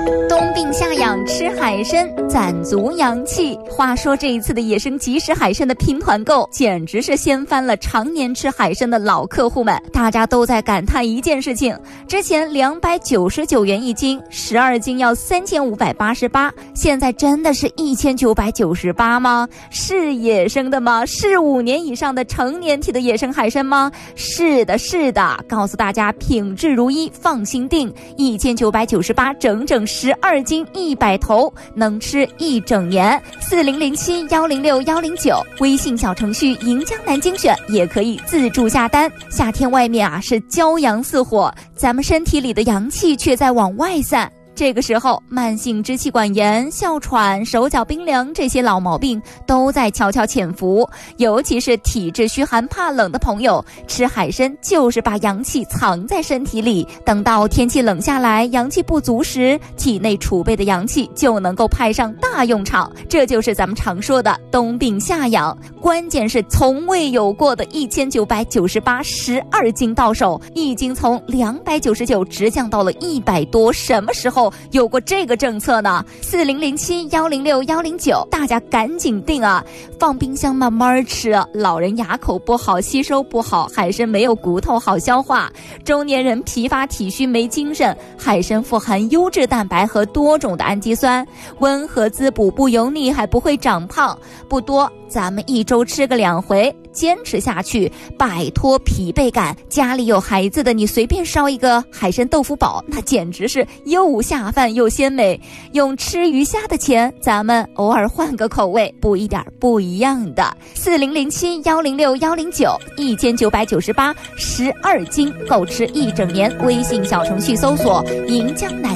冬病夏养吃海参，攒足阳气。话说这一次的野生即食海参的拼团购，简直是掀翻了常年吃海参的老客户们。大家都在感叹一件事情：之前299元一斤，12斤要3588，现在真的是1998吗？是野生的吗？是5年以上的成年体的野生海参吗？是的，是的，告诉大家品质如一，放心订，1998整整12斤100头，能吃1整年。4007106109微信小程序银江南精选也可以自助下单。夏天外面啊是骄阳似火，咱们身体里的阳气却在往外散。这个时候，慢性支气管炎、哮喘、手脚冰凉这些老毛病都在悄悄潜伏，尤其是体质虚寒怕冷的朋友，吃海参就是把阳气藏在身体里，等到天气冷下来，阳气不足时，体内储备的阳气就能够派上大用场。这就是咱们常说的冬病夏养，关键是从未有过的199812斤到手，已经从299直降到了100多，什么时候有过这个政策呢？4007106109大家赶紧订啊，放冰箱慢慢吃，老人牙口不好，吸收不好，海参没有骨头好消化，中年人疲乏体虚没精神，海参富含优质蛋白和多种的氨基酸，温和滋补，不油腻，还不会长胖。不多，咱们1周吃个2回，坚持下去，摆脱疲惫感。家里有孩子的，你随便烧一个海参豆腐煲，那简直是又下饭又鲜美。用吃鱼虾的钱，咱们偶尔换个口味，补一点不一样的。4007106109199812斤，够吃1整年。微信小程序搜索银江南